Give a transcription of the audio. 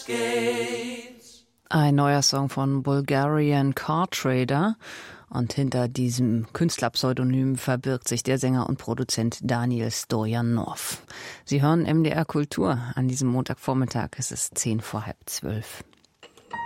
cascades. Ein neuer Song von Bulgarian Car Trader. Und hinter diesem Künstlerpseudonym verbirgt sich der Sänger und Produzent Daniel Stojanov. Sie hören MDR Kultur an diesem Montagvormittag. Es ist 11:10.